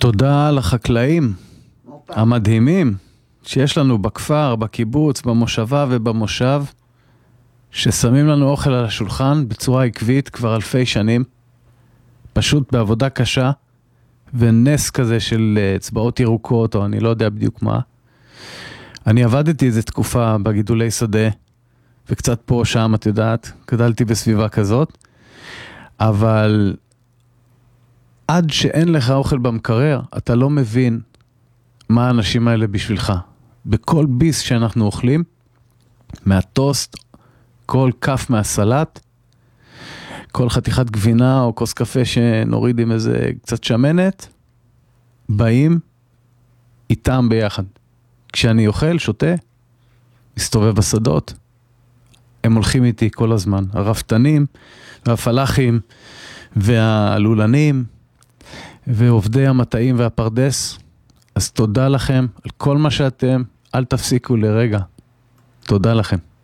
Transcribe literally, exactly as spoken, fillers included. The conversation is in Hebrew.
תודה לחקלאים המדהימים שיש לנו בכפר, בקיבוץ, במושבה ובמושב, ששמים לנו אוכל על השולחן בצורה עקבית כבר אלפי שנים, פשוט בעבודה קשה, ונס כזה של אצבעות ירוקות, או אני לא יודע בדיוק מה. אני עבדתי איזו תקופה בגידולי שדה, וקצת פה שם, את יודעת, גדלתי בסביבה כזאת, אבל עד שאין לך אוכל במקרר, אתה לא מבין מה האנשים האלה בשבילך. בכל ביס שאנחנו אוכלים, מהטוסט, כל כף מהסלט, כל חתיכת גבינה או כוס קפה שנוריד עם איזה קצת שמנת, באים איתם ביחד. כשאני אוכל, שותה, מסתובב בשדות, הם הולכים איתי כל הזמן. הרפתנים והפלחים והלולנים ועובדי המטעים והפרדס. אז תודה לכם על כל מה שאתם, אל תפסיקו לרגע. תודה לכם.